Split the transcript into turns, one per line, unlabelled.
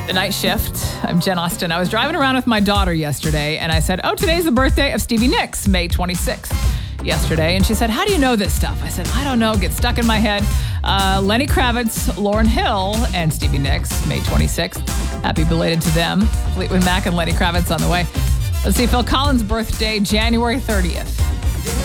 The Night Shift. I'm Jen Austen. I was driving around with my daughter yesterday, and I said, today's the birthday of Stevie Nicks, May 26th, yesterday. And she said, how do you know this stuff? I said, I don't know. Get stuck in my head. Lenny Kravitz, Lauryn Hill, and Stevie Nicks, May 26th. Happy belated to them. Fleetwood Mac and Lenny Kravitz on the way. Let's see, Phil Collins' birthday, January 30th.